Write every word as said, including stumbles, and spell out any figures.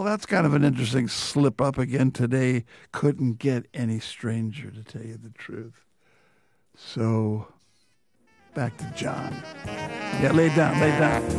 that's kind of an interesting slip up again today. Couldn't get any stranger, to tell you the truth. So back to John. Yeah, lay down, lay down.